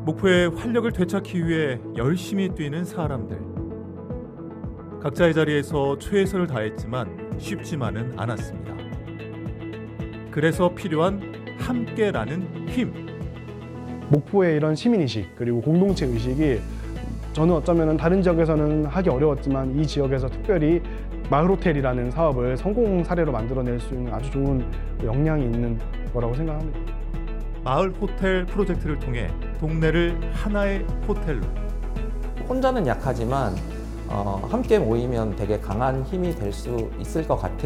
목포의 활력을 되찾기 위해 열심히 뛰는 사람들. 각자의 자리에서 최선을 다했지만 쉽지만은 않았습니다. 그래서 필요한 함께라는 힘. 목포의 이런 시민의식 그리고 공동체 의식이 저는 어쩌면 다른 지역에서는 하기 어려웠지만 이 지역에서 특별히 마을호텔이라는 사업을 성공 사례로 만들어낼 수 있는 아주 좋은 역량이 있는 거라고 생각합니다. 마을 호텔 프로젝트를 통해 동네를 하나의 호텔로. 혼자는 약하지만 함께 모이면 되게 강한 힘이 될 수 있을 것 같아요.